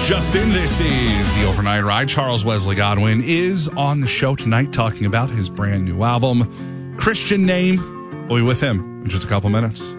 Just in, this is the Overnight Ride. Charles Wesley Godwin is on the show tonight talking about his brand new album, Christian Name. We'll be with him in just a couple minutes.